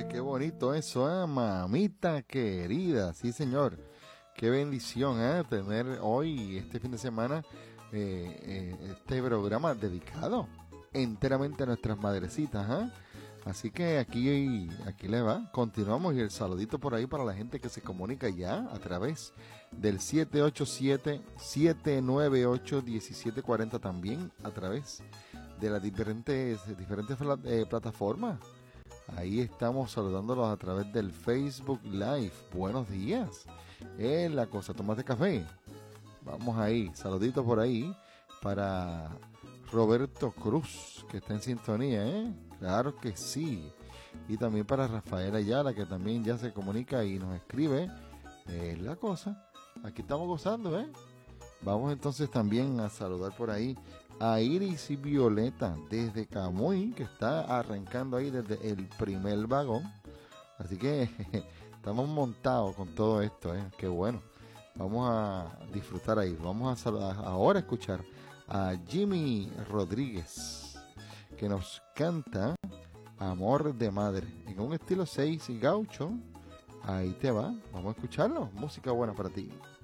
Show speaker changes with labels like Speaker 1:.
Speaker 1: qué bonito eso, mamita querida. Sí, señor. Qué bendición, tener hoy, este fin de semana, este programa dedicado enteramente a nuestras madrecitas, Así que aquí le va. Continuamos y el saludito por ahí para la gente que se comunica ya a través del 787-798-1740, también a través de las diferentes plataformas. Ahí estamos saludándolos a través del Facebook Live. Buenos días. La cosa, tomate café. Vamos ahí, saluditos por ahí para Roberto Cruz, que está en sintonía, Claro que sí. Y también para Rafael Ayala, que también ya se comunica y nos escribe. La cosa, aquí estamos gozando, Vamos entonces también a saludar por ahí a Iris y Violeta desde Camuy, que está arrancando ahí desde el primer vagón. Así que estamos montados con todo esto, Qué bueno. Vamos a disfrutar ahí. Vamos a saludar, ahora a escuchar a Jimmy Rodríguez, que nos canta Amor de Madre en un estilo 6 y gaucho. Ahí te va. Vamos a escucharlo. Música buena para ti.